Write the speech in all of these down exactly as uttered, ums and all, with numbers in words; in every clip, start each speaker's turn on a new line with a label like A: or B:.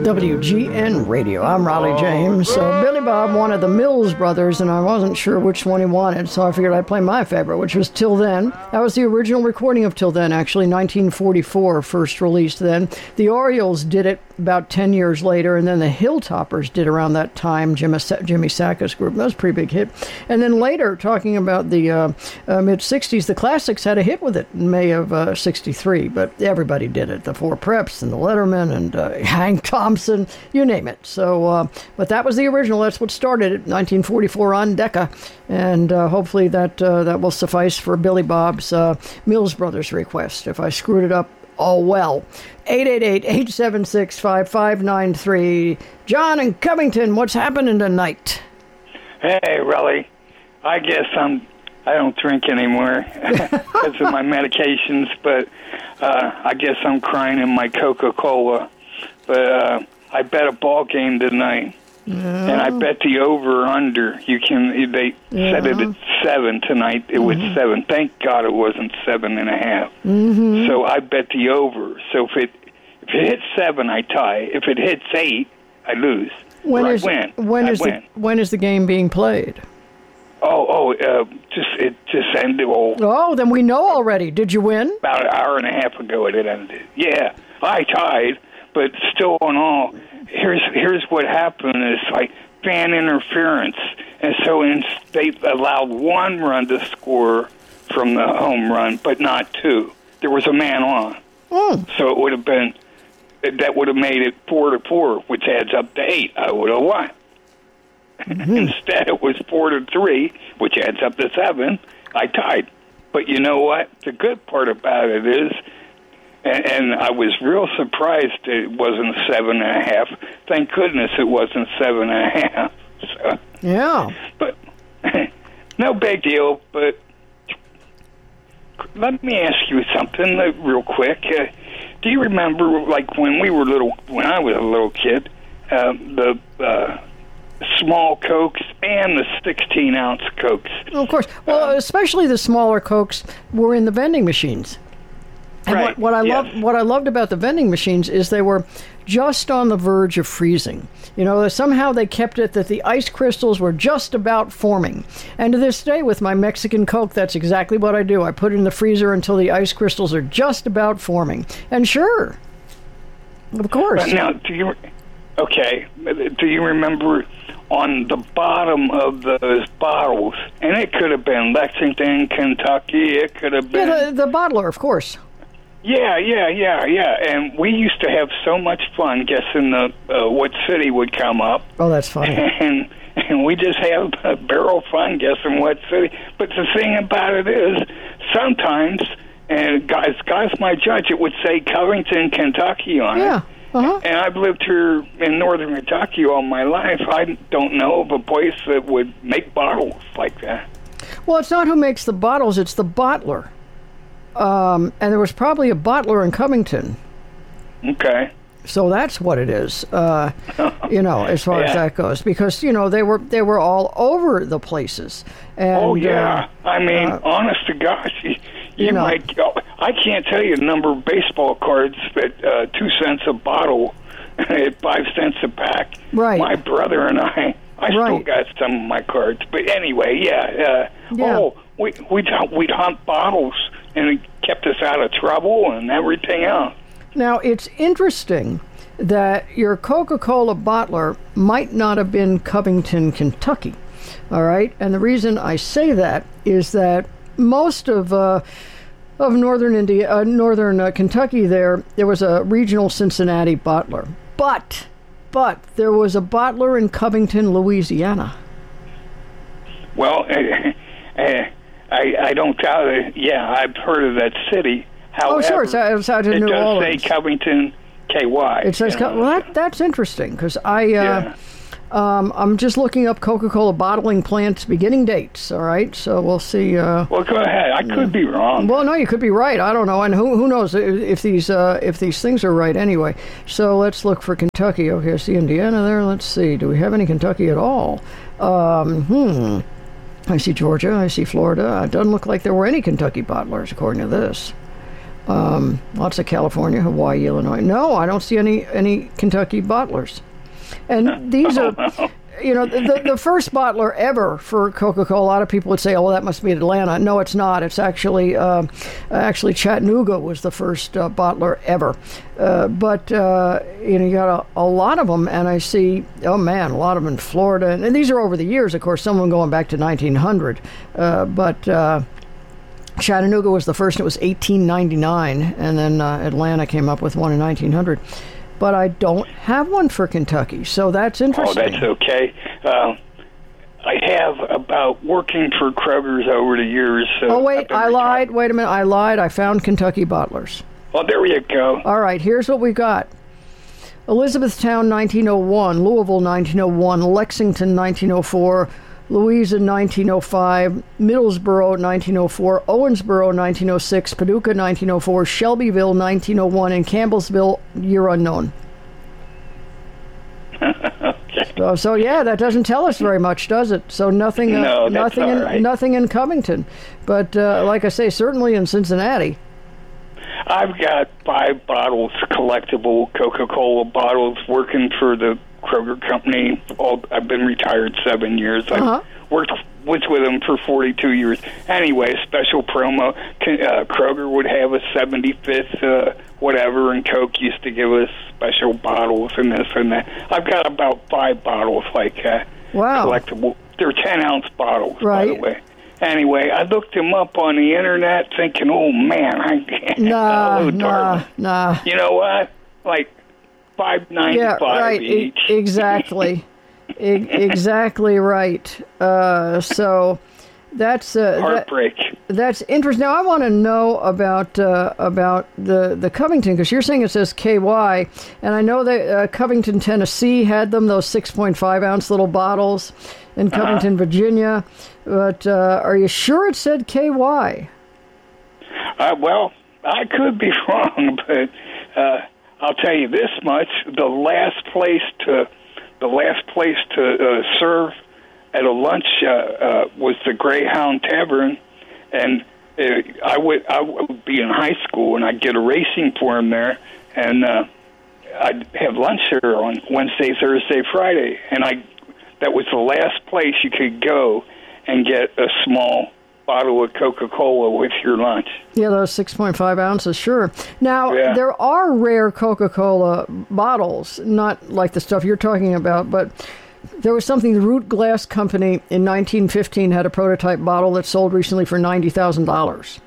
A: W G N Radio. I'm Raleigh James. So Billy Bob wanted the Mills Brothers, and I wasn't sure which one he wanted, so I figured I'd play my favorite, which was Till Then. That was the original recording of Till Then, actually, nineteen forty-four, first released then. The Orioles did it about ten years later, and then the Hilltoppers did around that time, Jimmy, Jimmy Sakka's group. That was a pretty big hit. And then later, talking about the uh, uh, mid-sixties, the Classics had a hit with it in May of uh, sixty-three, but everybody did it. The Four Preps and the Letterman and uh, Hank Thompson, you name it. So, uh, but that was the original. That's what started it, nineteen forty-four on Decca. And uh, hopefully that uh, that will suffice for Billy Bob's uh, Mills Brothers request. If I screwed it up, oh well. eight eight eight, eight seven six, five five nine three. John in Covington, what's happening tonight?
B: Hey, Raleigh. I guess I'm, I don't drink anymore because of my medications, but uh, I guess I'm crying in my Coca-Cola. But uh, I bet a ball game tonight. Yeah. And I bet the over-under. You can. They yeah. set it at seven tonight. It mm-hmm. was seven. Thank God it wasn't seven and a half. Mm-hmm. So I bet the over. So if it if it hits seven, I tie. If it hits eight, I lose.
A: When
B: or
A: is
B: I win.
A: When
B: I
A: is
B: win.
A: the when is the game being played?
B: Oh, oh, uh, just it just ended. Oh,
A: oh, then we know already. Did you win?
B: About an hour and a half ago, it ended. Yeah, I tied, but still, in all. Here's here's what happened is like fan interference, and so in, they allowed one run to score from the home run, but not two. There was a man on, mm. so it would have been that would have made it four to four, which adds up to eight. I would have won. Mm-hmm. Instead, it was four to three, which adds up to seven. I tied, but you know what? The good part about it is. And I was real surprised it wasn't seven and a half. Thank goodness it wasn't seven and a half. So,
A: yeah.
B: But no big deal. But let me ask you something uh, real quick. Uh, do you remember, like when we were little, when I was a little kid, uh, the uh, small Cokes and the sixteen ounce Cokes?
A: Oh, of course. Well, um, especially the smaller Cokes were in the vending machines. And
B: right.
A: what, what I
B: yes.
A: loved, what I loved about the vending machines is they were just on the verge of freezing. You know, somehow they kept it that the ice crystals were just about forming. And to this day, with my Mexican Coke, that's exactly what I do. I put it in the freezer until the ice crystals are just about forming. And sure, of course.
B: But now, do you? Okay, do you remember on the bottom of those bottles? And it could have been Lexington, Kentucky. It could have been
A: yeah, the, the bottler, of course.
B: Yeah, yeah, yeah, yeah. And we used to have so much fun guessing the uh, what city would come up.
A: Oh, that's funny.
B: And and we just have a barrel fun guessing what city. But the thing about it is, sometimes, and guys, guys might judge, it would say Covington, Kentucky on
A: yeah.
B: it.
A: Uh-huh.
B: And I've lived here in northern Kentucky all my life. I don't know of a place that would make bottles like that.
A: Well, it's not who makes the bottles, it's the bottler. Um, and there was probably a bottler in Covington.
B: Okay.
A: So that's what it is, uh, you know, as far yeah. as that goes. Because, you know, they were they were all over the places. And,
B: oh, yeah. Uh, I mean,
A: uh,
B: honest to gosh, you, you,
A: you know,
B: might... I can't tell you the number of baseball cards at uh, two cents a bottle, at five cents a pack.
A: Right.
B: My brother and I, I
A: right.
B: still got some of my cards. But anyway, yeah. Uh,
A: yeah.
B: Oh, we, we'd, we'd hunt bottles, and it kept us out of trouble and everything else.
A: Now, it's interesting that your Coca-Cola bottler might not have been Covington, Kentucky. All right? And the reason I say that is that most of... Uh, Of northern India, uh, northern uh, Kentucky, there there was a regional Cincinnati bottler, but but there was a bottler in Covington, Louisiana.
B: Well, uh, uh, I I don't doubt it. Yeah, I've heard of that city. However,
A: oh, sure, it's, it's out in
B: it
A: New
B: does
A: Orleans.
B: say Covington, K Y.
A: It says Co- well, that that's interesting because I. Uh,
B: yeah.
A: Um, I'm just looking up Coca-Cola bottling plants beginning dates, all right? So we'll see. Uh,
B: well, go ahead. I could be wrong.
A: Well, no, you could be right. I don't know. And who who knows if, if these uh, if these things are right anyway. So let's look for Kentucky. Okay, I see Indiana there. Let's see. Do we have any Kentucky at all? Um, hmm. I see Georgia. I see Florida. It doesn't look like there were any Kentucky bottlers, according to this. Um, lots of California, Hawaii, Illinois. No, I don't see any any Kentucky bottlers. And these are, you know, the, the first bottler ever for Coca-Cola. A lot of people would say, "Oh, well, that must be Atlanta." No, it's not. It's actually uh, actually Chattanooga was the first uh, bottler ever. Uh, but uh, you know, you got a, a lot of them, and I see, oh man, a lot of them in Florida, and, and these are over the years. Of course, some of them going back to nineteen hundred, uh, but. Uh, Chattanooga was the first, and it was eighteen ninety-nine, and then uh, Atlanta came up with one in nineteen hundred. But I don't have one for Kentucky, so that's interesting.
B: Oh, that's okay. Uh, I have about working for Kroger's over the years. So
A: oh, wait, I lied. Wait a minute, I lied. I found Kentucky bottlers.
B: Oh, there you go.
A: All right, here's what we got. Elizabethtown, nineteen oh one. Louisville, nineteen oh one. Lexington, nineteen oh four. Louisa, nineteen oh five, Middlesboro, nineteen oh four, Owensboro, nineteen oh six, Paducah, nineteen oh four, Shelbyville, nineteen oh one, and Campbellsville, year unknown.
B: Okay.
A: So, so, yeah, that doesn't tell us very much, does it? So nothing, uh,
B: no,
A: nothing,
B: all
A: in,
B: right.
A: nothing in Covington. But uh, like I say, certainly in Cincinnati.
B: I've got five bottles, collectible Coca-Cola bottles, working for the Kroger company. All, I've been retired seven years.
A: Uh-huh.
B: I've worked was with them for forty-two years. Anyway, special promo. Uh, Kroger would have a seventy-fifth uh, whatever, and Coke used to give us special bottles and this and that. I've got about five bottles like that.
A: Wow.
B: Collectible. They're ten-ounce bottles,
A: right.
B: by the way. Anyway, I looked them up on the internet thinking, oh, man, I can't.
A: Nah,
B: oh,
A: nah, nah.
B: You know what? Like five ninety-five
A: yeah, right.
B: each.
A: E- exactly. e- exactly right. Uh, so that's uh,
B: heartbreak.
A: That, that's interesting. Now I want to know about uh, about the the Covington, because you're saying it says K Y, and I know that uh, Covington, Tennessee had them, those six point five ounce little bottles, in Covington, uh-huh. Virginia. But uh, are you sure it said K Y?
B: Uh, well, I could be wrong, but uh, I'll tell you this much: the last place to the last place to uh, serve at a lunch uh, uh, was the Greyhound Tavern, and uh, I would I would be in high school, and I'd get a racing form there, and uh, I'd have lunch there on Wednesday, Thursday, Friday, and I that was the last place you could go and get a small bottle of Coca-Cola with your lunch.
A: Yeah, those six point five ounces, sure. Now,
B: yeah.
A: there are rare Coca-Cola bottles, not like the stuff you're talking about, but there was something, the Root Glass Company in nineteen fifteen had a prototype bottle that sold recently for ninety thousand dollars.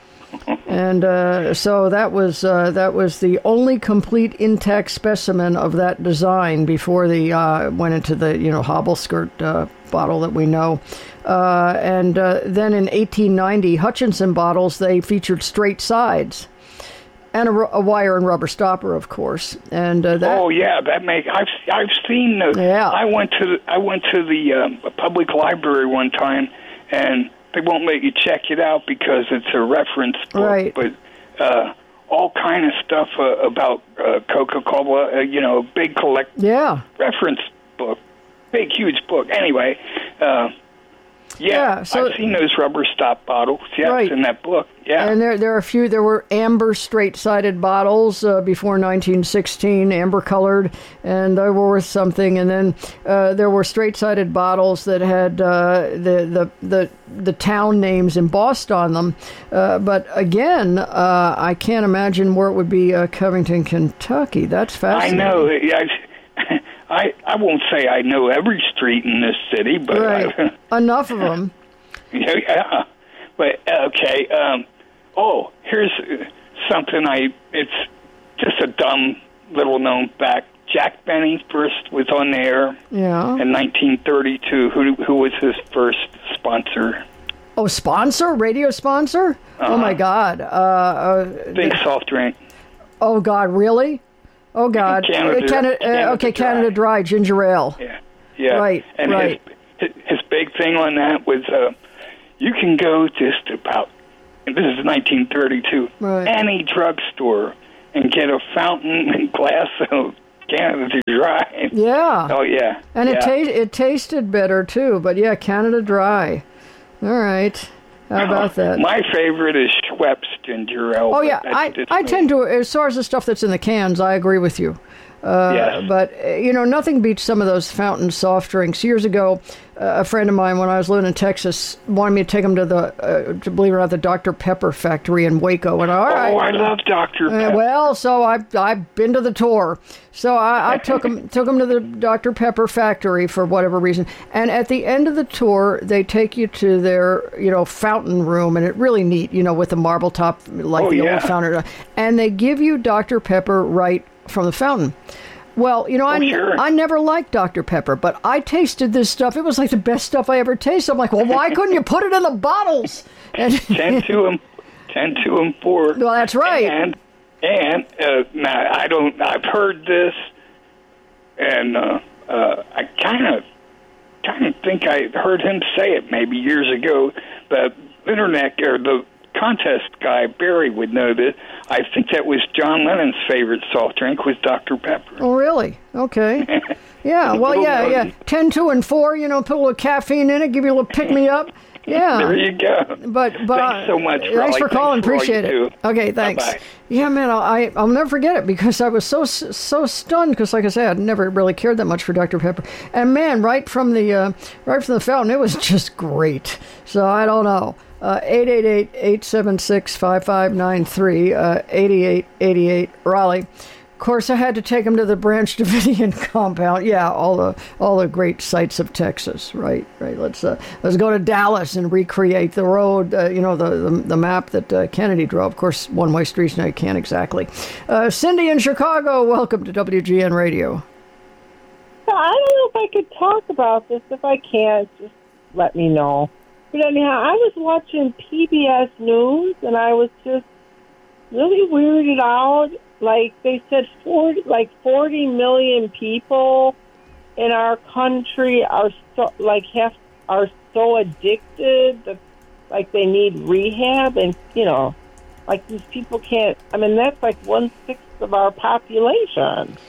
A: And uh, so that was uh, that was the only complete intact specimen of that design before the uh, went into the you know hobble skirt uh, bottle that we know. Uh, and uh, then in eighteen ninety, Hutchinson bottles, they featured straight sides and a, a wire and rubber stopper, of course. And uh, that,
B: oh yeah, that make I've I've seen those.
A: Yeah.
B: I went to the, I went to the um, public library one time, and they won't let you check it out because it's a reference book.
A: Right.
B: But uh, all kind of stuff uh, about uh, Coca-Cola, uh, you know, big collect
A: yeah.
B: reference book, big huge book. Anyway, uh, yeah,
A: yeah so,
B: I've seen those rubber stop bottles. Yeah,
A: right.
B: it's in that book. Yeah,
A: and there there are a few. There were amber straight-sided bottles uh, before nineteen sixteen, amber-colored, and they were worth something. And then uh, there were straight-sided bottles that had uh, the, the the the town names embossed on them. Uh, but again, uh, I can't imagine where it would be uh, Covington, Kentucky. That's fascinating.
B: I know. I, I I won't say I know every street in this city, but
A: right.
B: I,
A: enough of them.
B: Yeah, but okay. Um, oh, here's something. I it's just a dumb little known fact. Jack Benny first was on the air.
A: Yeah.
B: In nineteen thirty-two. Who who was his first sponsor?
A: Oh, sponsor? Radio sponsor?
B: Uh-huh.
A: Oh my God. Uh, uh,
B: Big the, soft drink.
A: Oh God, really? Oh God!
B: Canada,
A: uh, Canada,
B: Canada
A: uh, okay,
B: Dry.
A: Canada Dry ginger ale.
B: Yeah, yeah.
A: Right,
B: and
A: right.
B: His, his big thing on that was, uh, you can go just about. This is nineteen thirty-two.
A: Right.
B: Any drugstore and get a fountain glass of Canada Dry.
A: Yeah.
B: Oh yeah.
A: And
B: yeah.
A: it ta- it tasted better too, but yeah, Canada Dry. All right. How about that?
B: My favorite is Schweppes ginger ale.
A: Oh, yeah. I, I tend to, as far as the stuff that's in the cans, I agree with you. Uh,
B: yes.
A: But, uh, you know, nothing beats some of those fountain soft drinks. Years ago, uh, a friend of mine, when I was living in Texas, wanted me to take him to the, uh, to believe it or not, the Doctor Pepper factory in Waco. And I, all right.
B: Oh, I love Doctor Pepper.
A: Uh, well, so I, I've been to the tour. So I, I took him took him to the Doctor Pepper factory for whatever reason. And at the end of the tour, they take you to their, you know, fountain room. And it's really neat, you know, with the marble top, like
B: oh,
A: the
B: yeah.
A: old fountain. And they give you Doctor Pepper right from the fountain. Well, you know,
B: oh,
A: I,
B: sure.
A: I never liked Doctor Pepper, but I tasted this stuff. It was like the best stuff I ever tasted. I'm like, well, why couldn't you put it in the bottles? And
B: ten to and ten to and four.
A: Well, that's right.
B: And and uh, now I don't. I've heard this, and uh, uh, I kind of kind of think I heard him say it maybe years ago. The internet or the contest guy Barry would know that. I think that was John Lennon's favorite soft drink was Doctor Pepper.
A: Oh, really? Okay. Yeah. Well, yeah, yeah. Ten, two, and four. You know, put a little caffeine in it, give you a little pick me up. Yeah.
B: There you go.
A: But but
B: thanks so much.
A: Thanks
B: Raleigh.
A: for calling.
B: Thanks for
A: Appreciate it.
B: do.
A: Okay. Thanks.
B: Bye-bye.
A: Yeah, man. I I'll never forget it because I was so so stunned because, like I said, I'd never really cared that much for Doctor Pepper. And man, right from the uh, right from the fountain, it was just great. So I don't know. Uh, eight eight eight, eight seven six, five five nine three, uh, eighty-eight eighty-eight, Raleigh. Of course, I had to take him to the Branch Davidian compound. Yeah, all the all the great sights of Texas. Right, right. Let's uh, let's go to Dallas and recreate the road. Uh, you know, the, the the map that uh, Kennedy drove. Of course, one-way streets now you can't exactly. Uh, Cindy in Chicago, welcome to W G N Radio.
C: I don't know if I could talk about this. If I can't, just let me know. But anyhow, I was watching P B S News, and I was just really weirded out. Like, they said forty, like forty million people in our country are so, like, have, are so addicted that, like, they need rehab. And, you know, like, these people can't, I mean, that's like one-sixth of our population.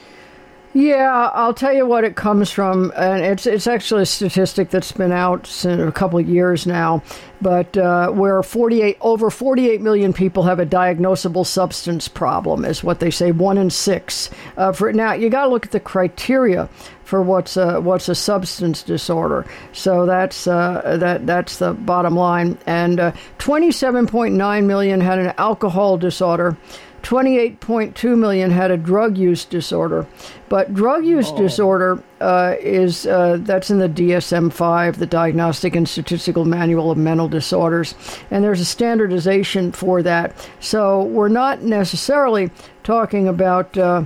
A: Yeah, I'll tell you what it comes from, and it's it's actually a statistic that's been out since a couple of years now, but uh, where forty-eight over forty-eight million people have a diagnosable substance problem, is what they say, one in six. Uh, for now, you got to look at the criteria for what's a, what's a substance disorder. So that's uh, that that's the bottom line. And uh, twenty-seven point nine million had an alcohol disorder. twenty-eight point two million had a drug use disorder, but drug use oh. disorder uh, is uh, that's in the D S M five, the Diagnostic and Statistical Manual of Mental Disorders, and there's a standardization for that. So we're not necessarily talking about uh,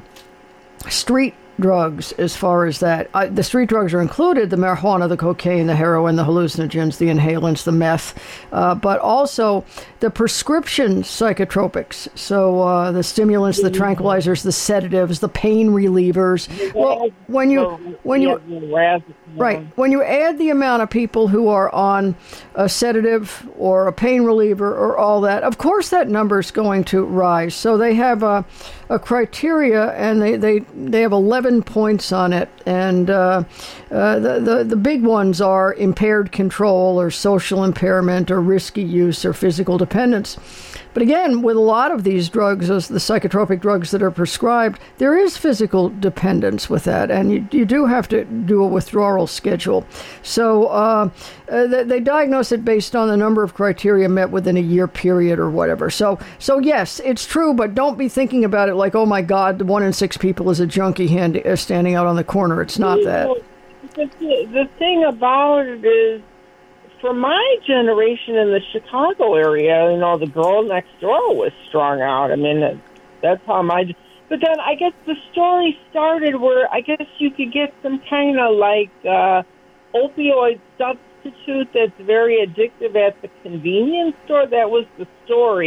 A: street drugs as far as that. Uh, the street drugs are included, the marijuana, the cocaine, the heroin, the hallucinogens, the inhalants, the meth, uh, but also the prescription psychotropics. So uh, the stimulants, the tranquilizers, the sedatives, the pain relievers. Well, when you, when you, right, when you add the amount of people who are on a sedative or a pain reliever or all that, of course that number is going to rise. So they have a, a criteria, and they, they, they have eleven points on it, and uh, uh, the, the the big ones are impaired control or social impairment or risky use or physical dependence. But again, with a lot of these drugs, as the psychotropic drugs that are prescribed, there is physical dependence with that, and you, you do have to do a withdrawal schedule. So uh, uh, they, they diagnose it based on the number of criteria met within a year period or whatever. So, so yes, it's true, but don't be thinking about it like, oh my God, the one in six people is a junkie hand, uh, standing out on the corner. It's not that.
C: The, the thing about it is, for my generation in the Chicago area, you know, the girl next door was strung out. I mean, that's how my... But then I guess the story started where I guess you could get some kind of like uh, opioid substitute that's very addictive at the convenience store. That was the story.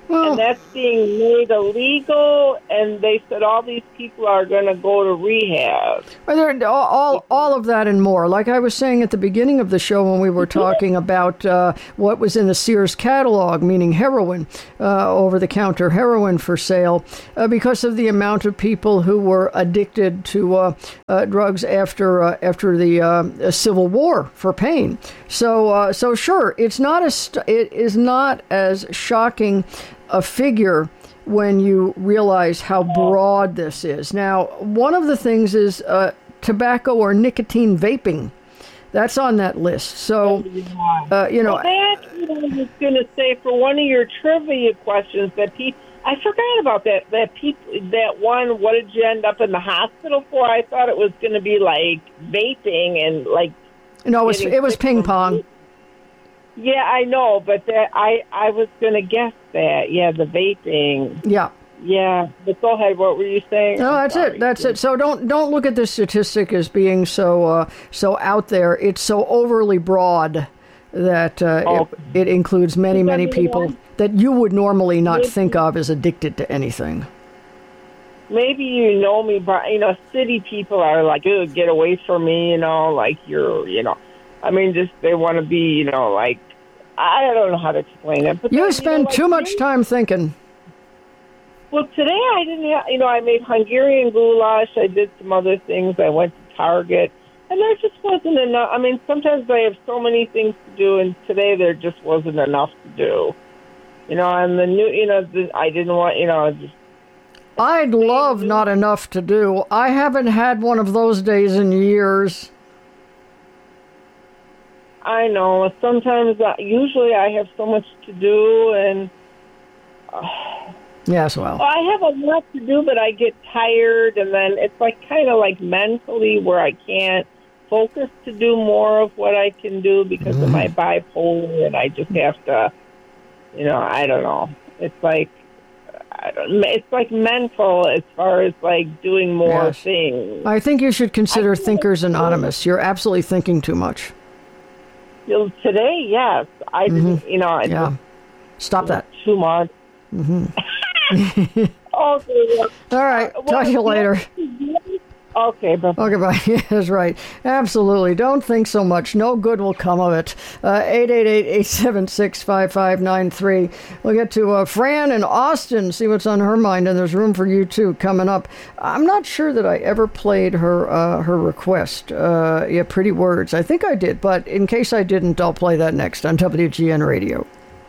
A: Well,
C: and that's being made illegal, and they said all these people are going to go to rehab.
A: Well, there- all, all, all of that and more. Like I was saying at the beginning of the show when we were talking about uh, what was in the Sears catalog, meaning heroin, uh, over-the-counter heroin for sale, uh, because of the amount of people who were addicted to uh, uh, drugs after uh, after the uh, Civil War for pain. So, uh, so sure, it's not as st- it is not as shocking a figure when you realize how broad this is. Now, one of the things is uh, tobacco or nicotine vaping. That's on that list. So, uh, you know...
C: Well, that's what I was going to say for one of your trivia questions that people... I forgot about that. That people, that one, what did you end up in the hospital for? I thought it was going to be like vaping and like...
A: No, it was, it was ping pong.
C: Yeah, I know, but that I, I was going to guess that. Yeah, the vaping.
A: Yeah.
C: Yeah, but go ahead. What were you saying?
A: No,
C: I'm
A: that's
C: sorry.
A: it. That's it. So don't don't look at this statistic as being so uh, so out there. It's so overly broad that uh,
C: Oh.
A: it, it includes many, many
C: Does that mean
A: people
C: one?
A: that you would normally not
C: Maybe-
A: think of as addicted to anything.
C: Maybe you know me, but, you know, city people are like, "Ew, get away from me," you know, like you're, you know. I mean, just they want to be, you know, like, I don't know how to explain it. But
A: You
C: then,
A: spend
C: know, like,
A: too much
C: today-
A: time thinking.
C: Well, today I didn't have, you know, I made Hungarian goulash. I did some other things. I went to Target, and there just wasn't enough. I mean, sometimes I have so many things to do, and today there just wasn't enough to do. You know, and the new, you know, the, I didn't want, you know, just.
A: I'd love not enough to do. I haven't had one of those days in years.
C: I know. Sometimes, I, usually, I have so much to do, and. Uh,
A: Yes, well.
C: I have a lot to do, but I get tired, and then it's like kind of like mentally where I can't focus to do more of what I can do because
A: Mm-hmm.
C: of my bipolar, and I just have to, you know, I don't know. It's like, I don't, it's like mental as far as like doing more
A: Yes.
C: things.
A: I think you should consider
C: I-
A: Thinkers Anonymous. You're absolutely thinking too much.
C: You know, today, yes, I didn't, you know, it
A: Mm-hmm. Yeah.
C: was
A: Stop that.
C: too much.
A: Mm-hmm.
C: Okay. Well,
A: All right.
C: uh,
A: Talk to you
C: well,
A: later.
C: Okay, bye.
A: Okay, bye. Yes, right. Absolutely. Don't think so much. No good will come of it. Uh, eight eight eight, eight seven six, five five nine three. We'll get to uh, Fran in Austin, see what's on her mind, and there's room for you, too, coming up. I'm not sure that I ever played her uh, her request. Uh, yeah, Pretty Words. I think I did, but in case I didn't, I'll play that next on W G N Radio.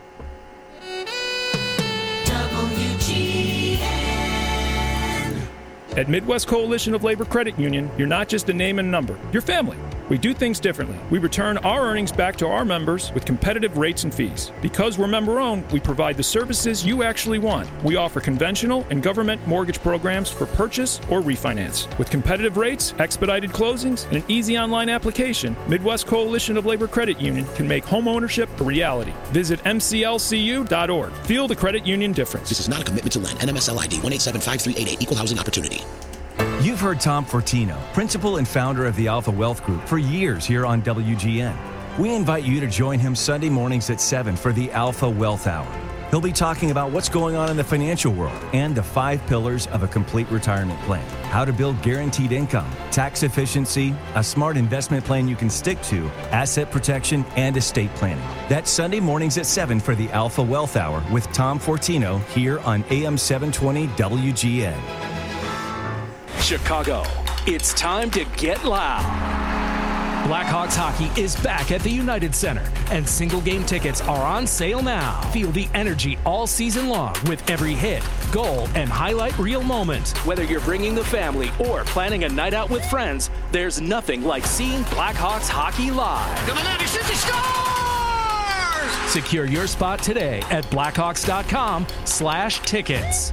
D: At Midwest Coalition of Labor Credit Union, you're not just a name and number, you're family. We do things differently. We return our earnings back to our members with competitive rates and fees. Because we're member-owned, we provide the services you actually want. We offer conventional and government mortgage programs for purchase or refinance. With competitive rates, expedited closings, and an easy online application, Midwest Coalition of Labor Credit Union can make home ownership a reality. Visit M C L C U dot org. Feel the credit union difference.
E: This is not a commitment to lend. N M S L I D one eight seven five three eight eight. Equal housing opportunity.
F: You've heard Tom Fortino, principal and founder of the Alpha Wealth Group, for years here on W G N. We invite you to join him Sunday mornings at seven for the Alpha Wealth Hour. He'll be talking about what's going on in the financial world and the five pillars of a complete retirement plan. How to build guaranteed income, tax efficiency, a smart investment plan you can stick to, asset protection, and estate planning. That's Sunday mornings at seven for the Alpha Wealth Hour with Tom Fortino here on A M seven twenty W G N.
G: Chicago, it's time to get loud. Blackhawks hockey is back at the United Center, and single game tickets are on sale now. Feel the energy all season long with every hit, goal, and highlight reel moment. Whether you're bringing the family or planning a night out with friends, there's nothing like seeing Blackhawks hockey live. Scores! Secure your spot today at blackhawks dot com slash tickets.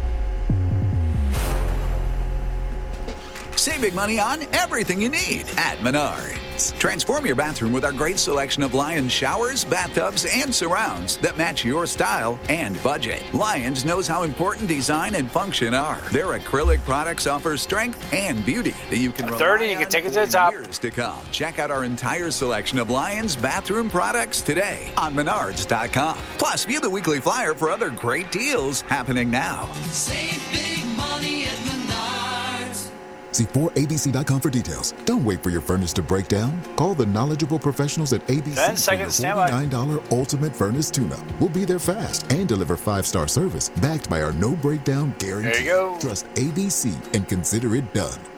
H: Save big money on everything you need at Menard. Lions. Transform your bathroom with our great selection of Lions showers, bathtubs, and surrounds that match your style and budget. Lions knows how important design and function are. Their acrylic products offer strength and beauty that you can rely
I: thirty, you can take it to the top.
H: years to come. Check out our entire selection of Lions bathroom products today on Menards dot com. Plus, view the weekly flyer for other great deals happening now.
J: Save big money at Menards.
K: See four A B C dot com for details. Don't wait for your furnace to break down. Call the knowledgeable professionals at A B C
I: ten
K: for
I: seconds,
K: your forty-nine dollars Ultimate Furnace Tune-Up. We'll be there fast and deliver five-star service backed by our no breakdown guarantee.
I: There you go.
K: Trust A B C and consider it done.